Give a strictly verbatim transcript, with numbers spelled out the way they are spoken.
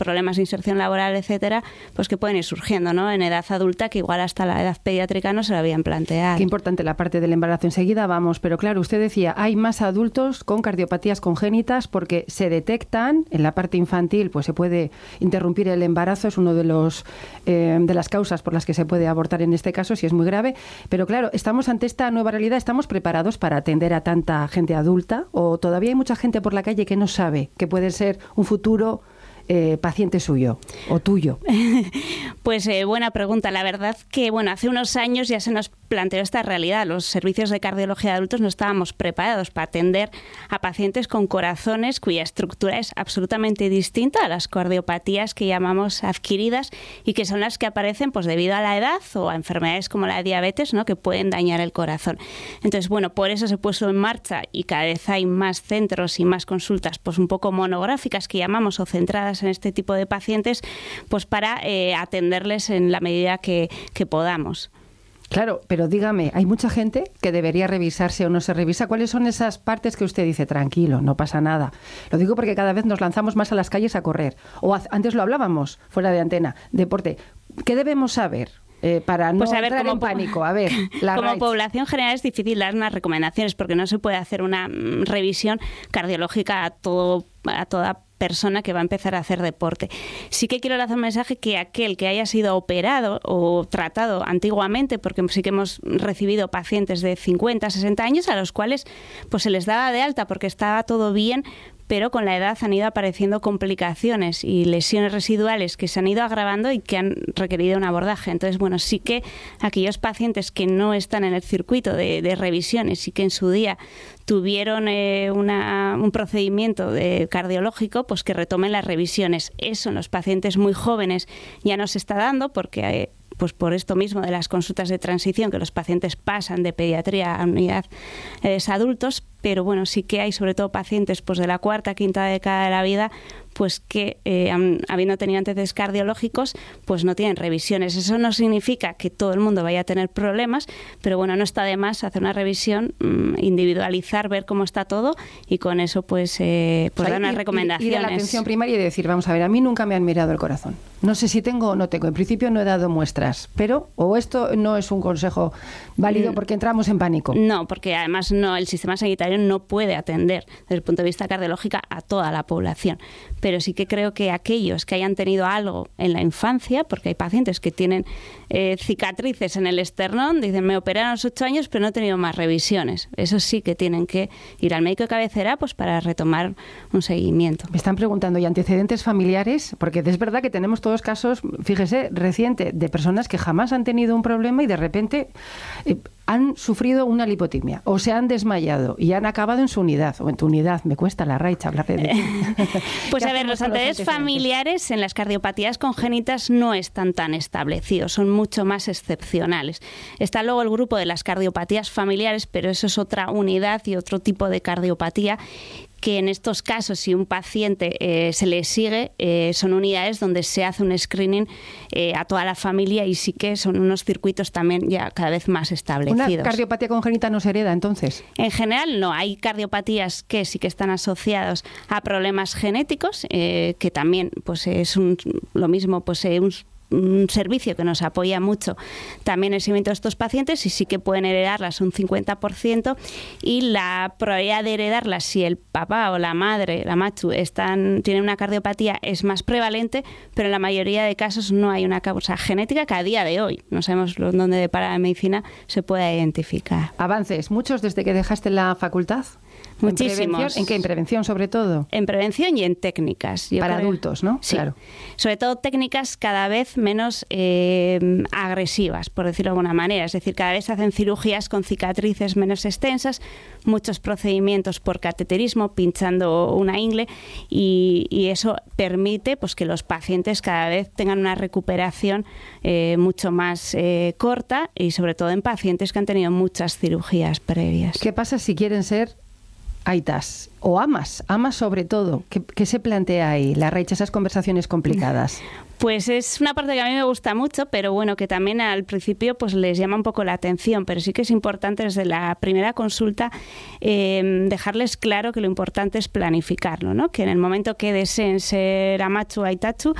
problemas de inserción laboral, etcétera, pues que pueden ir surgiendo, ¿no? En edad adulta, que igual hasta la edad pediátrica no se lo habían planteado. Qué importante la parte del embarazo. Enseguida vamos, pero claro, usted decía, hay más adultos con cardiopatías congénitas porque se detectan en la parte infantil, pues se puede interrumpir el embarazo, es uno de los eh, de las causas por las que se puede abortar en este caso, si es muy grave. Pero claro, estamos ante esta nueva realidad, ¿estamos preparados para atender a tanta gente adulta? ¿O todavía hay mucha gente por la calle que no sabe que puede ser un futuro Eh, paciente suyo o tuyo? Pues eh, buena pregunta. La verdad que, bueno, hace unos años ya se nos planteó esta realidad. Los servicios de cardiología de adultos no estábamos preparados para atender a pacientes con corazones cuya estructura es absolutamente distinta a las cardiopatías que llamamos adquiridas y que son las que aparecen pues debido a la edad o a enfermedades como la diabetes, ¿no?, que pueden dañar el corazón. Entonces, bueno, por eso se puso en marcha y cada vez hay más centros y más consultas pues un poco monográficas que llamamos o centradas en este tipo de pacientes, pues para eh, atenderles en la medida que, que podamos. Claro, pero dígame, hay mucha gente que debería revisarse o no se revisa. ¿Cuáles son esas partes que usted dice, tranquilo, no pasa nada? Lo digo porque cada vez nos lanzamos más a las calles a correr. O a, antes lo hablábamos, fuera de antena, deporte. ¿Qué debemos saber? Eh, para no pues a ver, entrar como, en pánico. A ver, la como raíz. población general es difícil dar unas recomendaciones porque no se puede hacer una mm, revisión cardiológica a todo a toda persona que va a empezar a hacer deporte. Sí que quiero lanzar un mensaje que aquel que haya sido operado o tratado antiguamente, porque sí que hemos recibido pacientes de cincuenta, sesenta años a los cuales pues se les daba de alta porque estaba todo bien, pero con la edad han ido apareciendo complicaciones y lesiones residuales que se han ido agravando y que han requerido un abordaje. Entonces, bueno, sí que aquellos pacientes que no están en el circuito de, de revisiones y que en su día tuvieron eh, una, un procedimiento de cardiológico, pues que retomen las revisiones. Eso en los pacientes muy jóvenes ya no se está dando porque eh, pues por esto mismo de las consultas de transición, que los pacientes pasan de pediatría a unidades adultos, pero bueno, sí que hay sobre todo pacientes pues de la cuarta, quinta década de la vida, pues que eh, habiendo tenido antecedentes cardiológicos, pues no tienen revisiones. Eso no significa que todo el mundo vaya a tener problemas, pero bueno, no está de más hacer una revisión, mmm, individualizar, ver cómo está todo y con eso pues, eh, pues o sea, dar unas ir, recomendaciones. Ir a la atención primaria y decir, vamos a ver, a mí nunca me han mirado el corazón. No sé si tengo o no tengo. En principio no he dado muestras, pero o esto no es un consejo válido porque entramos en pánico. No, porque además no, el sistema sanitario no puede atender desde el punto de vista cardiológico a toda la población. Pero sí que creo que aquellos que hayan tenido algo en la infancia, porque hay pacientes que tienen eh, cicatrices en el esternón, dicen, me operaron a los ocho años, pero no he tenido más revisiones. Eso sí que tienen que ir al médico de cabecera pues para retomar un seguimiento. Me están preguntando, ¿y antecedentes familiares? Porque es verdad que tenemos todos casos, fíjese, reciente, de personas que jamás han tenido un problema y de repente eh, han sufrido una lipotimia o se han desmayado y han acabado en su unidad o en tu unidad. Me cuesta la raíz hablar de Pues a ver, los antecedentes familiares en las cardiopatías congénitas no están tan establecidos, son mucho más excepcionales. Está luego el grupo de las cardiopatías familiares, pero eso es otra unidad y otro tipo de cardiopatía que en estos casos, si un paciente eh, se le sigue, eh, son unidades donde se hace un screening eh, a toda la familia y sí que son unos circuitos también ya cada vez más establecidos. ¿Una cardiopatía congénita no se hereda entonces? En general no, hay cardiopatías que sí que están asociados a problemas genéticos, eh, que también pues es un, lo mismo, pues eh, un un servicio que nos apoya mucho también el seguimiento de estos pacientes y sí que pueden heredarlas un cincuenta por ciento y la probabilidad de heredarlas si el papá o la madre, la machu, están, tienen una cardiopatía es más prevalente, pero en la mayoría de casos no hay una causa genética que a día de hoy, no sabemos dónde depara la medicina, se puede identificar. Avances, muchos desde que dejaste la facultad. Muchísimos. ¿En, ¿En qué? ¿En prevención sobre todo? En prevención y en técnicas. Yo Para creo, adultos, ¿no? Sí. Claro. Sobre todo técnicas cada vez menos eh, agresivas, por decirlo de alguna manera. Es decir, cada vez se hacen cirugías con cicatrices menos extensas, muchos procedimientos por cateterismo, pinchando una ingle, y, y eso permite pues, que los pacientes cada vez tengan una recuperación eh, mucho más eh, corta y sobre todo en pacientes que han tenido muchas cirugías previas. ¿Qué pasa si quieren ser aitas, o amas, amas sobre todo. ¿Qué, qué se plantea ahí, Larraitz, esas conversaciones complicadas? Pues es una parte que a mí me gusta mucho, pero bueno, que también al principio pues les llama un poco la atención, pero sí que es importante desde la primera consulta eh, dejarles claro que lo importante es planificarlo, ¿no? Que en el momento que deseen ser amachu o aitachu,